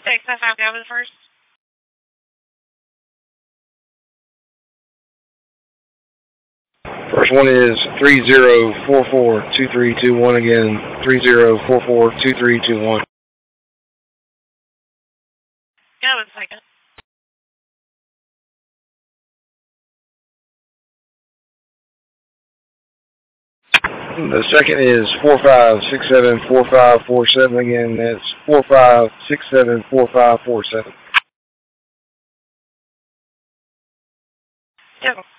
655, go with the first. First one is 30442321 again, 30442321. Go with the second. The second is 45674547 again, that's 45674547. Go.